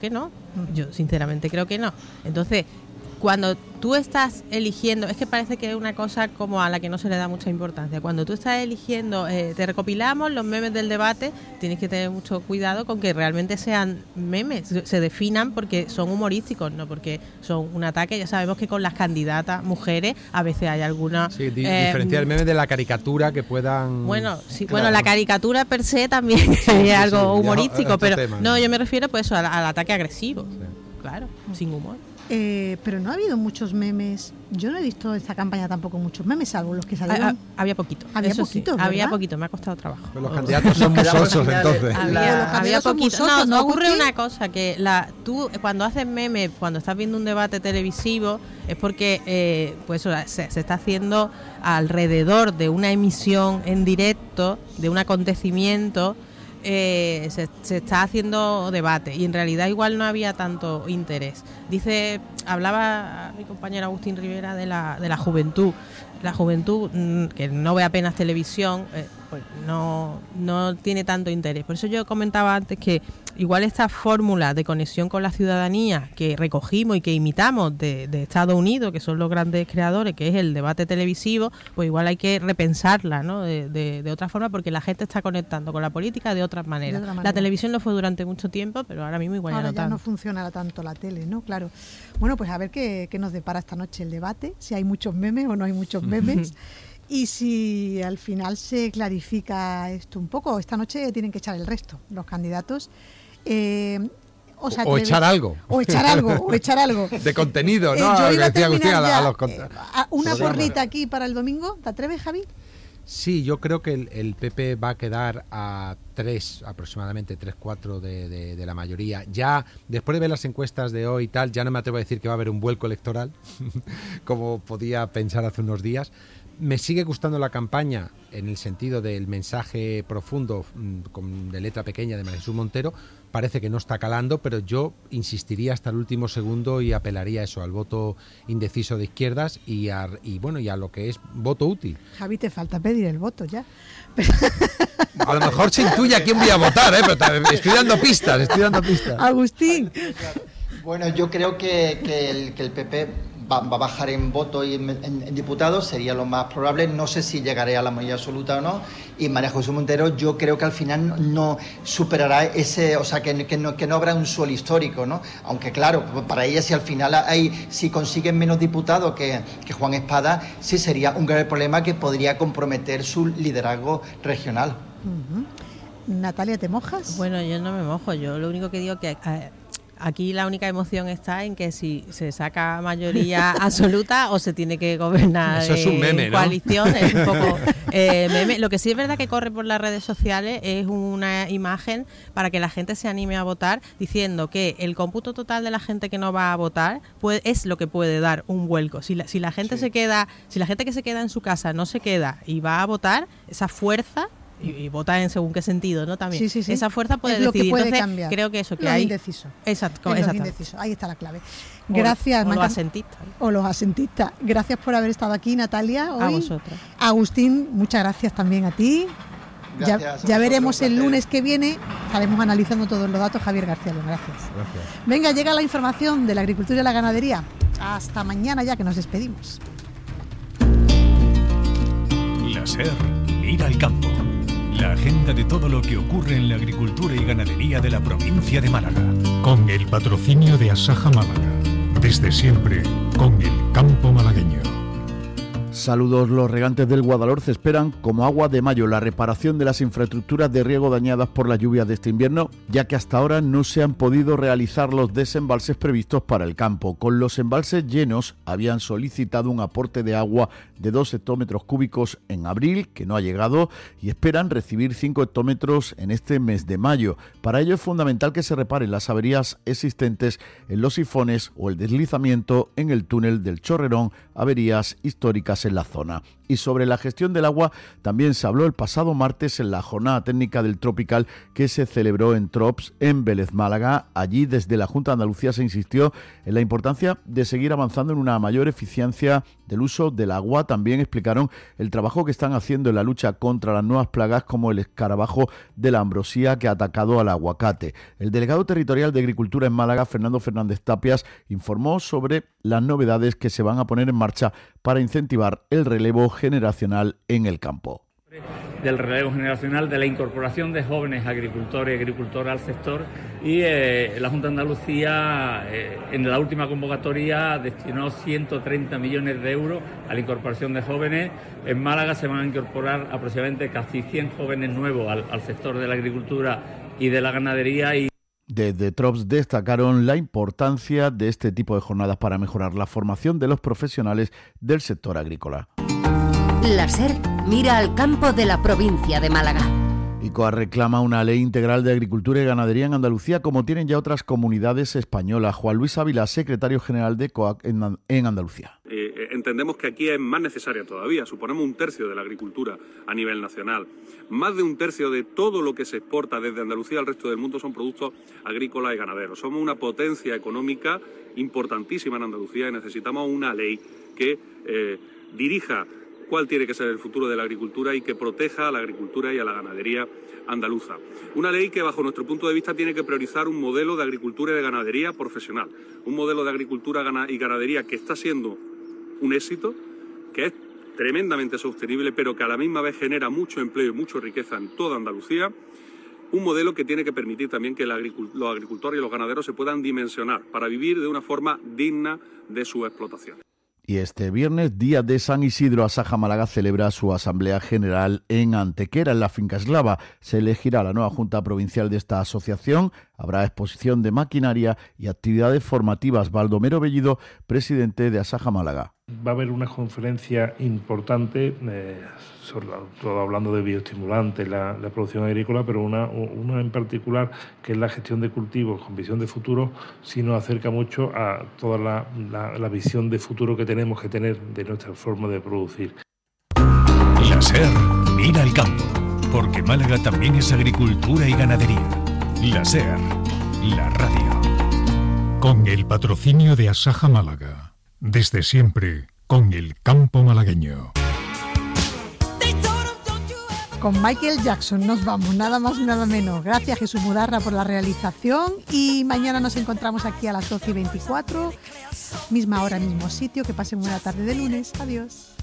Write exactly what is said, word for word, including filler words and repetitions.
que no. Yo sinceramente creo que no. Entonces, cuando tú estás eligiendo, es que parece que es una cosa como a la que no se le da mucha importancia. Cuando tú estás eligiendo, eh, te recopilamos los memes del debate, tienes que tener mucho cuidado con que realmente sean memes, se definan porque son humorísticos, no porque son un ataque. Ya sabemos que con las candidatas mujeres a veces hay alguna... Sí, di- eh, diferenciar el meme de la caricatura que puedan... Bueno, sí, Claro. bueno, la caricatura per se también Sí, es sí, algo sí, humorístico, ya, otro pero tema, no, ¿no? yo me refiero pues eso, al, al ataque agresivo, Sí. claro, sin humor. Eh, pero no ha habido muchos memes. Yo no he visto esta campaña tampoco muchos memes, salvo los que salieron. Ah, ah, había poquito, Había eso poquito, sí, ¿verdad? había poquito, me ha costado trabajo. Pero los candidatos son Nos quedamos musosos, sin nada de- entonces. Los Había, había candidatos son poquito. musosos, No, ¿no, ocurre Agustín? una cosa, que la tú cuando haces memes, cuando estás viendo un debate televisivo, es porque eh, pues o sea, se, se está haciendo alrededor de una emisión en directo, de un acontecimiento. Eh, se, se está haciendo debate y en realidad igual no había tanto interés. Dice, hablaba mi compañero Agustín Rivera de la, de la juventud. La juventud mm, que no ve apenas televisión, eh, pues no, no tiene tanto interés. Por eso yo comentaba antes que igual esta fórmula de conexión con la ciudadanía que recogimos y que imitamos de, de Estados Unidos, que son los grandes creadores, que es el debate televisivo, pues igual hay que repensarla, ¿no? de, de, de otra forma, porque la gente está conectando con la política de otras maneras. De otra manera. La televisión lo fue durante mucho tiempo, pero ahora mismo igual Ahora ya no ya tanto. no funciona tanto la tele, ¿no? Claro. Bueno, pues a ver qué, qué nos depara esta noche el debate, si hay muchos memes o no hay muchos memes. Y si al final se clarifica esto un poco, esta noche tienen que echar el resto, los candidatos. Eh, ¿os O atreve- echar algo. O echar algo, o echar algo. De contenido, Eh, ¿no? yo Lo que iba a decía Agustín, terminar a, la- a ya, los contra- eh, a- una Programa. porrita aquí para el domingo. ¿Te atreves, Javi? Sí, yo creo que el, el P P va a quedar a tres, aproximadamente tres, cuatro de, de, de la mayoría. Ya, después de ver las encuestas de hoy y tal, ya no me atrevo a decir que va a haber un vuelco electoral, como podía pensar hace unos días. Me sigue gustando la campaña en el sentido del mensaje profundo mm, con, de letra pequeña de María Jesús Montero. Parece que no está calando, pero yo insistiría hasta el último segundo y apelaría a eso, al voto indeciso de izquierdas y a, y bueno, y a lo que es voto útil. Javi, te falta pedir el voto ya. A lo mejor se intuye a quién voy a votar, ¿eh? Pero te- estoy dando pistas, estoy dando pistas. Agustín. Bueno, yo creo que, que, el, que el P P va, va a bajar en voto y en, en- en diputados, sería lo más probable. No sé si llegaré a la mayoría absoluta o no. Y María Jesús Montero, yo creo que al final no, no superará ese, o sea, que, que, no, que no habrá un suelo histórico, ¿no? Aunque claro, para ella si al final hay, si consiguen menos diputados que, que Juan Espada, sí sería un grave problema que podría comprometer su liderazgo regional. Ujú. Natalia, ¿te mojas? Bueno, yo no me mojo, yo lo único que digo que eh, aquí la única emoción está en que si se saca mayoría absoluta o se tiene que gobernar Eso es un eh, meme, en ¿no? coalición, es un poco eh, meme. Lo que sí es verdad que corre por las redes sociales es una imagen para que la gente se anime a votar, diciendo que el cómputo total de la gente que no va a votar puede, es lo que puede dar un vuelco. Si la, si la gente Sí. se queda, si la gente que se queda en su casa no se queda y va a votar, esa fuerza y, y vota en según qué sentido, ¿no? También Sí, sí, sí. esa fuerza puede Es lo que decidir. puede Entonces, cambiar. creo que eso que Los hay indecisos. exacto, En los exacto. indecisos. Ahí está la clave. Gracias, o, o me los ha encan- asentistas. o los asentistas. Gracias por haber estado aquí, Natalia. Hoy. A vosotros. Agustín, muchas gracias también a ti. Gracias ya a ya vosotros, veremos un el placer. lunes que viene. Estaremos analizando todos los datos. Javier García León, gracias. Gracias. Venga, llega la información de la agricultura y la ganadería. Hasta mañana ya que nos despedimos. La SER mira al campo. La agenda de todo lo que ocurre en la agricultura y ganadería de la provincia de Málaga. Con el patrocinio de Asaja Málaga. Desde siempre, con el campo malagueño. Saludos, los regantes del Guadalhorce esperan como agua de mayo la reparación de las infraestructuras de riego dañadas por las lluvias de este invierno, ya que hasta ahora no se han podido realizar los desembalses previstos para el campo. Con los embalses llenos habían solicitado un aporte de agua de dos hectómetros cúbicos en abril, que no ha llegado, y esperan recibir cinco hectómetros en este mes de mayo. Para ello es fundamental que se reparen las averías existentes en los sifones o el deslizamiento en el túnel del Chorrerón, averías históricas ganaderas en la zona. Y sobre la gestión del agua también se habló el pasado martes en la jornada técnica del Tropical que se celebró en Trops, en Vélez, Málaga. Allí, desde la Junta de Andalucía, se insistió en la importancia de seguir avanzando en una mayor eficiencia del uso del agua. También explicaron el trabajo que están haciendo en la lucha contra las nuevas plagas como el escarabajo de la ambrosía que ha atacado al aguacate. El delegado territorial de Agricultura en Málaga, Fernando Fernández Tapias, informó sobre las novedades que se van a poner en marcha para incentivar el relevo generacional en el campo. Del relevo generacional, de la incorporación de jóvenes agricultores y agricultoras al sector y eh, la Junta de Andalucía eh, en la última convocatoria destinó ciento treinta millones de euros a la incorporación de jóvenes. En Málaga se van a incorporar aproximadamente casi cien jóvenes nuevos al, al sector de la agricultura y de la ganadería. Y Desde Trops destacaron la importancia de este tipo de jornadas para mejorar la formación de los profesionales del sector agrícola. La SER mira al campo de la provincia de Málaga. ICOA reclama una ley integral de agricultura y ganadería en Andalucía, como tienen ya otras comunidades españolas. Juan Luis Ávila, secretario general de COAG en, en Andalucía. Eh, entendemos que aquí es más necesaria todavía. Suponemos un tercio de la agricultura a nivel nacional. Más de un tercio de todo lo que se exporta desde Andalucía al resto del mundo son productos agrícolas y ganaderos. Somos una potencia económica importantísima en Andalucía y necesitamos una ley que eh, dirija cuál tiene que ser el futuro de la agricultura y que proteja a la agricultura y a la ganadería andaluza. Una ley que, bajo nuestro punto de vista, tiene que priorizar un modelo de agricultura y de ganadería profesional. Un modelo de agricultura y ganadería que está siendo un éxito, que es tremendamente sostenible, pero que a la misma vez genera mucho empleo y mucha riqueza en toda Andalucía. Un modelo que tiene que permitir también que los agricultores y los ganaderos se puedan dimensionar para vivir de una forma digna de su explotación. Y este viernes, día de San Isidro, Asaja Málaga celebra su Asamblea General en Antequera, en la Finca Eslava. Se elegirá la nueva Junta Provincial de esta asociación. Habrá exposición de maquinaria y actividades formativas. Baldomero Bellido, presidente de Asaja Málaga. Va a haber una conferencia importante, eh, sobre todo hablando de bioestimulantes, la, la producción agrícola, pero una, una en particular que es la gestión de cultivos con visión de futuro, sí nos acerca mucho a toda la, la, la visión de futuro que tenemos que tener de nuestra forma de producir. La SER mira al campo, porque Málaga también es agricultura y ganadería. La SER, la radio. Con el patrocinio de Asaja Málaga. Desde siempre, con el campo malagueño. Con Michael Jackson nos vamos, nada más y nada menos. Gracias, Jesús Mudarra, por la realización. Y mañana nos encontramos aquí a las doce y veinticuatro, misma hora, mismo sitio. Que pasen buena tarde de lunes. Adiós.